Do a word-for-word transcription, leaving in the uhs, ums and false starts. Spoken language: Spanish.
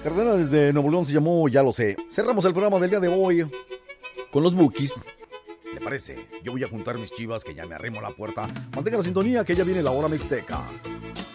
Cardenales de Nuevo León se llamó Ya lo sé. Cerramos el programa del día de hoy con los Bukis. ¿Le parece? Yo voy a juntar mis chivas que ya me arrimo a la puerta. Mantenga la sintonía que ya viene la hora mixteca.